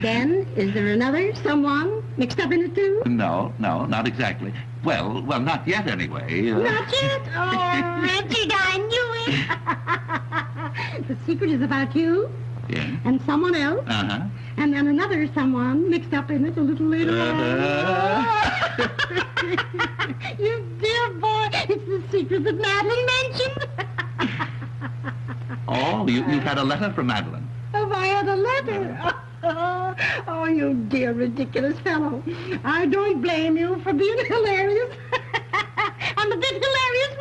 Then, is there another someone mixed up in it too? No, not exactly. Well, not yet anyway. Not yet? Oh, Richard, I knew it. The secret is about you Yeah. and someone else. Uh-huh. And then another someone mixed up in it a little later on. You dear boy, it's the secret that Madeline mentioned. Oh, you've had a letter from Madeline. Have I had a letter? Oh, you dear ridiculous fellow. I don't blame you for being hilarious. I'm a bit hilarious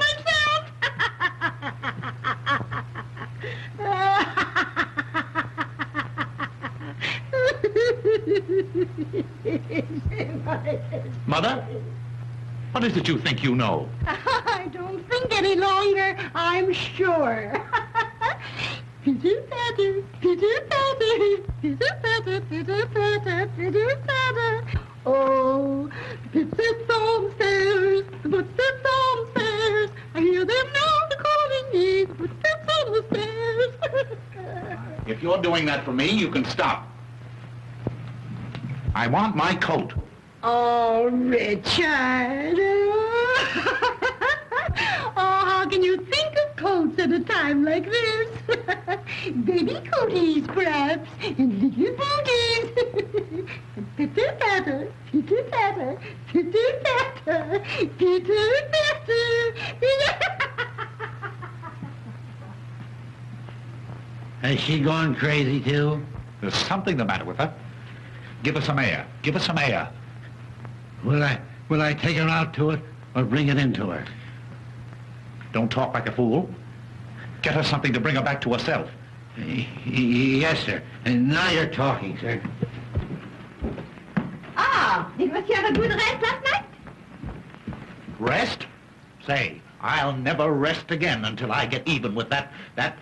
myself. Mother? What is it you think you know? I don't think any longer, I'm sure. Pitter-patter, pitter-patter, pitter-patter, pitter-patter, pitter-patter. Oh, the footsteps on the stairs, the footsteps on the stairs. I hear them now, they're calling me, the footsteps on the stairs. If you're doing that for me, you can stop. I want my coat. Oh, Richard. Oh, how can you think of coats at a time like this? Baby coaties, perhaps, and little booties. Pitter-patter, pitter-patter, pitter-patter, pitter-patter. Has she gone crazy, too? There's something the matter with her. Give her some air. Give her some air. Will I take her out to it or bring it into her? Don't talk like a fool. Get her something to bring her back to herself. Yes, sir. And now you're talking, sir. Ah, did Monsieur have a good rest last night? Rest? Say, I'll never rest again until I get even with that...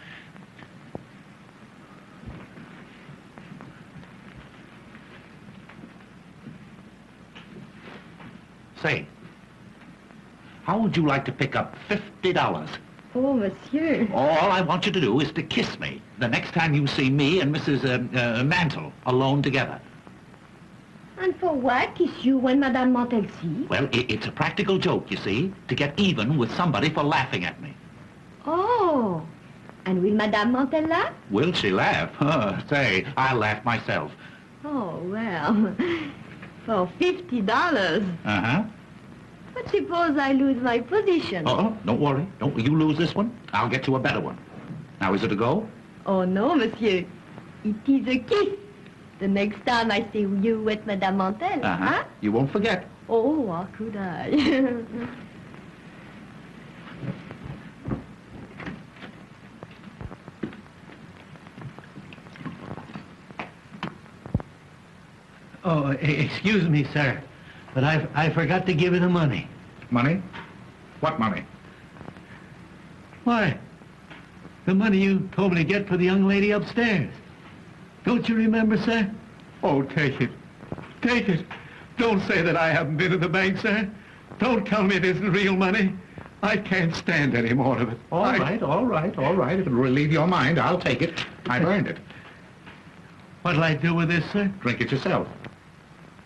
Say, how would you like to pick up $50? Oh, monsieur. All I want you to do is to kiss me the next time you see me and Mrs. Mantle alone together. And for what? Kiss you when Madame Mantel sees? Well, it's a practical joke, you see, to get even with somebody for laughing at me. Oh. And will Madame Mantel laugh? Will she laugh? Say, I'll laugh myself. Oh, well. For $50. Uh-huh. But suppose I lose my position? Oh, don't worry. Don't you lose this one. I'll get you a better one. Now, is it a go? Oh, no, monsieur. It is a kiss. The next time I see you with Madame Mantel, huh? You won't forget. Oh, how could I? Oh, excuse me, sir, but I forgot to give you the money. Money? What money? Why? The money you told me to get for the young lady upstairs. Don't you remember, sir? Oh, take it. Take it. Don't say that I haven't been to the bank, sir. Don't tell me it isn't real money. I can't stand any more of it. All right. If it'll relieve your mind, I'll take it. I've earned it. What'll I do with this, sir? Drink it yourself.